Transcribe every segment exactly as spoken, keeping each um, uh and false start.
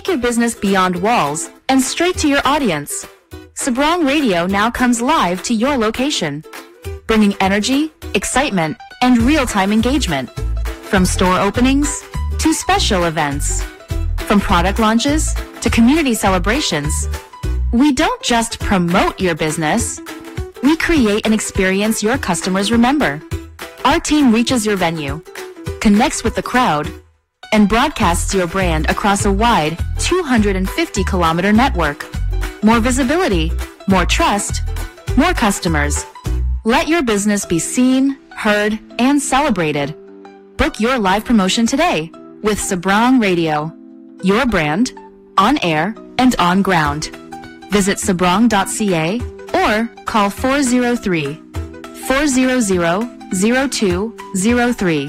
take your business beyond walls and straight to your audience. Sabrong Radio now comes live to your location, bringing energy, excitement, and real-time engagement. From store openings to special events, from product launches to community celebrations, we don't just promote your business, we create an experience your customers remember. Our team reaches your venue, connects with the crowd, and broadcasts your brand across a wide two hundred fifty kilometer network. More visibility, more trust, more customers. Let your business be seen, heard, and celebrated. Book your live promotion today with Sabrong Radio. Your brand, on air and on ground. Visit sabrong dot c a or call four oh three, four hundred, oh two oh three.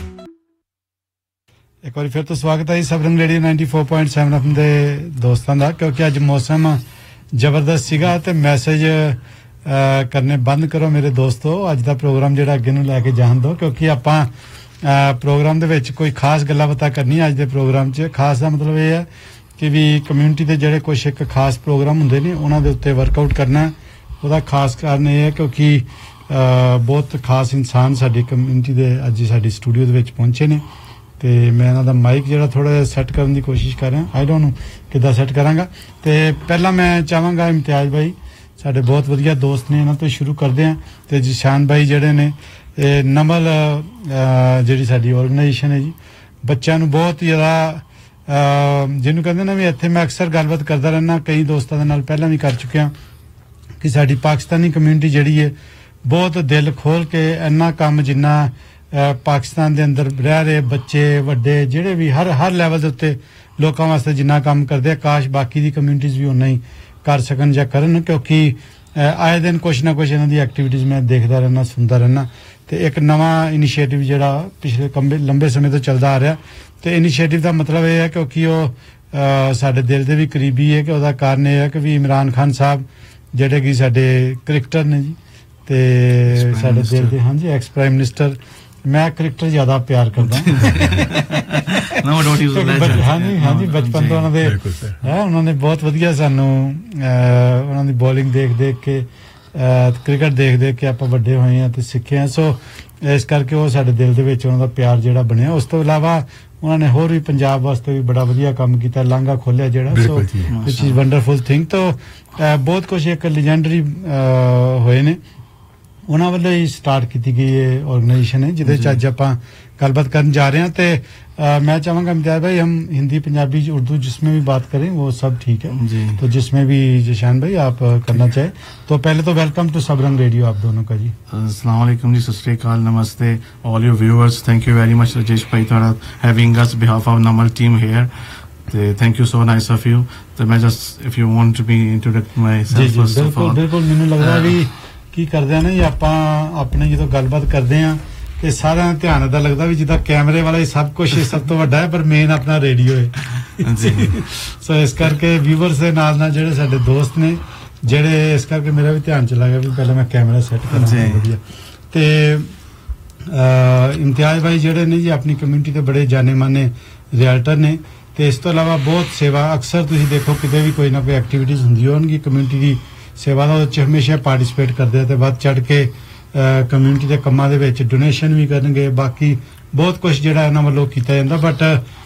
एक बार फिर तो स्वागत है Sabrang radio ninety-four point seven FM ਦੇ ਦੋਸਤਾਂ ਦਾ ਕਿਉਂਕਿ ਅੱਜ ਮੌਸਮ ਜ਼ਬਰਦਸਤ ਸੀਗਾ ਤੇ ਮੈਸੇਜ ਕਰਨੇ ਬੰਦ ਕਰੋ ਮੇਰੇ ਦੋਸਤੋ ਅੱਜ ਦਾ ਪ੍ਰੋਗਰਾਮ ਜਿਹੜਾ ਅੱਗੇ ਨੂੰ ਲੈ ਕੇ ਜਾਣ ਦਿਓ ਕਿਉਂਕਿ ਆਪਾਂ ਪ੍ਰੋਗਰਾਮ ਦੇ ਵਿੱਚ ਕੋਈ ਖਾਸ ਗੱਲਾਂ ਬਾਤਾਂ ਕਰਨੀ ਅੱਜ ਦੇ ਪ੍ਰੋਗਰਾਮ 'ਚ ਖਾਸ ਦਾ ਮਤਲਬ ਇਹ ਹੈ ਕਿ ਵੀ ਕਮਿਊਨਿਟੀ ਦੇ ਜਿਹੜੇ ਕੁਝ ਇੱਕ ਖਾਸ ਪ੍ਰੋਗਰਾਮ ਹੁੰਦੇ ਨੇ ਉਹਨਾਂ ਦੇ ਉੱਤੇ ਵਰਕਆਊਟ ਕਰਨਾ ਉਹਦਾ ਖਾਸ ਕਾਰਨ ਇਹ ਹੈ ਕਿਉਂਕਿ ਬਹੁਤ ਖਾਸ ਇਨਸਾਨ ਸਾਡੀ ਕਮਿਊਨਿਟੀ ਦੇ ਅੱਜ ਸਾਡੀ ਸਟੂਡੀਓ ਦੇ ਵਿੱਚ ਪਹੁੰਚੇ ਨੇ ਤੇ ਮੈਂ ਇਹਨਾਂ ਦਾ ਮਾਈਕ ਜਿਹੜਾ ਥੋੜਾ ਜਿਹਾ ਸੈੱਟ ਕਰਨ ਦੀ ਕੋਸ਼ਿਸ਼ ਕਰ ਰਿਹਾ ਆਈ ਡੋਨਟ ਨੋ ਕਿੱਦਾਂ ਸੈੱਟ ਕਰਾਂਗਾ ਤੇ ਪਹਿਲਾਂ ਮੈਂ ਚਾਹਾਂਗਾ ਇਮਤਿਆਜ਼ ਭਾਈ ਸਾਡੇ ਬਹੁਤ ਵਧੀਆ ਦੋਸਤ ਨੇ ਇਹਨਾਂ ਤੋਂ ਸ਼ੁਰੂ ਕਰਦੇ ਹਾਂ ਤੇ ਜਿਸ਼ਾਨ ਭਾਈ ਜਿਹੜੇ ਨੇ ਇਹ ਨਮਲ ਜਿਹੜੀ ਸਾਡੀ ਆਰਗੇਨਾਈਜੇਸ਼ਨ ਹੈ ਜੀ ਬੱਚਿਆਂ ਨੂੰ ਬਹੁਤ ਜ਼ਿਆਦਾ ਜਿਹਨੂੰ ਕਹਿੰਦੇ ਨੇ ਵੀ ਇੱਥੇ ਮੈਂ ਅਕਸਰ ਗੱਲਬਾਤ ਕਰਦਾ ਰਹਿਣਾ ਕਈ ਦੋਸਤਾਂ ਦੇ ਨਾਲ ਪਹਿਲਾਂ ਵੀ ਕਰ ਚੁੱਕਿਆ ਕਿ ਸਾਡੀ ਪਾਕਿਸਤਾਨੀ ਕਮਿਊਨਿਟੀ ਜਿਹੜੀ ਹੈ ਬਹੁਤ ਦਿਲ ਖੋਲ ਕੇ ਇੰਨਾ ਕੰਮ ਜਿੰਨਾ ਪਾਕਿਸਤਾਨ ਦੇ ਅੰਦਰ ਰਹਿ ਰਹੇ ਬੱਚੇ ਵੱਡੇ ਜਿਹੜੇ ਵੀ ਹਰ ਹਰ ਲੈਵਲ ਦੇ ਉੱਤੇ ਲੋਕਾਂ ਵਾਸਤੇ ਜਿੰਨਾ ਕੰਮ ਕਰਦੇ ਆ ਕਾਸ਼ ਬਾਕੀ ਦੀ ਕਮਿਊਨਿਟੀਜ਼ ਵੀ ਉਨਾ ਹੀ ਕਰ ਸਕਣ ਜਾਂ ਕਰਨ ਕਿਉਂਕਿ ਆਏ ਦਿਨ ਕੁਛ ਨਾ ਕੁਛ ਇਹਨਾਂ ਦੀ ਐਕਟੀਵਿਟੀਜ਼ ਮੈਂ ਦੇਖਦਾ ਰਹਿਣਾ ਸੁਣਦਾ ਰਹਿਣਾ ਤੇ ਇੱਕ ਨਵਾਂ ਇਨੀਸ਼ੀਏਟਿਵ ਜਿਹੜਾ ਪਿਛਲੇ ਲੰਬੇ ਸਮੇਂ ਤੋਂ ਚੱਲਦਾ ਆ ਰਿਹਾ ਤੇ ਇਨੀਸ਼ੀਏਟਿਵ ਦਾ ਮਤਲਬ ਇਹ ਹੈ ਕਿਉਂਕਿ ਉਹ ਸਾਡੇ ਦਿਲ ਦੇ ਵੀ ਕਰੀਬੀ ਹੈ ਕਿ ਉਹਦਾ ਕਾਰਨ ਇਹ ਹੈ ਕਿ ਵੀ ਇਮਰਾਨ ਖਾਨ ਸਾਹਿਬ ਜਿਹੜੇ ਕਿ ਸਾਡੇ ਕ੍ਰਿਕਟਰ ਨੇ ਜੀ ਤੇ ਸਾਡੇ ਦਿਲ ਦੇ ਹਾਂਜੀ ਐਕਸ ਪ੍ਰਾਈਮ ਮਿਨਿਸਟਰ ਮੈਂ ਕ੍ਰਿਕਟਰ ਜ਼ਿਆਦਾ ਪਿਆਰ ਕਰਦਾ ਨੋ ਡੋਟ ਯੂਜ਼ ਲੈਜੈਂਡ ਹਾਂਜੀ ਹਾਂਜੀ ਬਚਪਨ ਤੋਂ ਉਹਨਾਂ ਦੇ ਹੈ ਉਹਨਾਂ ਨੇ ਬਹੁਤ ਵਧੀਆ ਸਾਨੂੰ ਉਹਨਾਂ ਦੀ ਬੋਲਿੰਗ ਦੇਖ ਦੇਖ ਕੇ ਕ੍ਰਿਕਟ ਦੇਖ ਦੇਖ ਕੇ ਆਪਾਂ ਵੱਡੇ ਹੋਏ ਆ ਤੇ ਸਿੱਖੇ ਆ ਸੋ ਇਸ ਕਰਕੇ ਉਹ ਸਾਡੇ ਦਿਲ ਦੇ ਵਿੱਚ ਉਹਨਾਂ ਦਾ ਪਿਆਰ ਜਿਹੜਾ ਬਣਿਆ ਉਸ ਤੋਂ ਇਲਾਵਾ ਉਹਨਾਂ ਨੇ ਹੋਰ ਵੀ ਪੰਜਾਬ ਵਾਸਤੇ ਵੀ ਬੜਾ ਵਧੀਆ ਕੰਮ ਕੀਤਾ ਲਾਂਘਾ ਖੋਲਿਆ ਜਿਹੜਾ ਸੋ ਵਿਚ ਇਜ਼ ਵੰਡਰਫੁਲ ਥਿੰਗ ਤੋਂ ਬਹੁਤ ਕੁਝ ਇੱਕ ਲੈਜੈਂਡਰੀ ਹੋਏ ਨੇ ਉਹਨਾਂ ਵੱਲੋਂ ਹੀ ਸਟਾਰਟ ਕੀਤੀ ਗਈ ਇਹ ਆਰਗੇਨਾਈਜੇਸ਼ਨ है ਜਿਹਦੇ ਚ ਅੱਜ ਆਪਾਂ ਗੱਲਬਾत ਕਰਨ जा रहे हैं ਤੇ मैं चाहूंगा इम्तियाज भाई हम हिंदी पंजाबी उर्दू जिसमें भी बात करें वो सब ठीक है जी तो जिसमें भी जिशान भाई आप करना चाहे तो पहले तो वेलकम टू सबरंग रेडियो आप दोनों का जी अस्सलाम वालेकुम जी सत श्री अकाल नमस्ते all your viewers thank you very much Rajesh भाई for having us behalf of Namal team here thank you so nice of you तो मैं just if you want to be इंट्रोडक्ट my self first of all बिल्कुल ਮੈਨੂੰ ਲੱਗਦਾ ਵੀ ਕੀ ਕਰਦੇ ਆ ਨਾ ਜੀ ਆਪਾਂ ਆਪਣੇ ਜਦੋਂ ਗੱਲਬਾਤ ਕਰਦੇ ਆ ਤੇ ਸਾਰਾ ਧਿਆਨ ਦਾ ਲੱਗਦਾ ਵੀ ਜਿੱਦਾਂ ਕੈਮਰੇ ਵਾਲਾ ਹੀ ਸਭ ਕੁਝ ਸਭ ਤੋਂ ਵੱਡਾ ਹੈ ਪਰ ਮੇਨ ਆਪਣਾ ਰੇਡੀਓ ਹੈ ਜੀ ਸੋ ਇਸ ਕਰਕੇ ਵਿਊਅਰਸ ਦੇ ਨਾਲ ਨਾਲ ਜਿਹੜੇ ਸਾਡੇ ਦੋਸਤ ਨੇ ਜਿਹੜੇ ਇਸ ਕਰਕੇ ਮੇਰਾ ਵੀ ਧਿਆਨ ਚਲਾ ਗਿਆ ਵੀ ਪਹਿਲਾਂ ਮੈਂ ਕੈਮਰਾ ਸੈੱਟ ਕਰਾਂ ਵਧੀਆ ਤੇ ਇਮਤਿਆਜ਼ ਭਾਈ ਜਿਹੜੇ ਨੇ ਜੀ ਆਪਣੀ ਕਮਿਊਨਿਟੀ ਦੇ ਬੜੇ ਜਾਣੇ ਮਾਨੇ ਰਿਐਲਟਰ ਨੇ ਤੇ ਇਸ ਤੋਂ ਇਲਾਵਾ ਬਹੁਤ ਸੇਵਾ ਅਕਸਰ ਤੁਸੀਂ ਦੇਖੋ ਕਿਤੇ ਵੀ ਕੋਈ ਨਾ ਕੋਈ ਐਕਟੀਵਿਟੀਜ਼ ਹੁੰਦੀ ਹੋਣਗੀ ਕਮਿਊਨਿਟੀ ਦੀ ਸੇਵਾ ਦਾ ਵਿੱਚ ਹਮੇਸ਼ਾ ਪਾਰਟਿਸਿਪੇਟ ਕਰਦੇ ਆ ਤੇ ਵੱਧ ਚੜ ਕੇ ਕਮਿਊਨਿਟੀ ਦੇ ਕੰਮਾਂ ਦੇ ਵਿੱਚ ਡੋਨੇਸ਼ਨ ਵੀ ਕਰਨਗੇ ਬਾਕੀ ਬਹੁਤ ਕੁਝ ਜਿਹੜਾ ਇਹਨਾਂ ਵੱਲੋਂ ਕੀਤਾ ਜਾਂਦਾ ਬਟ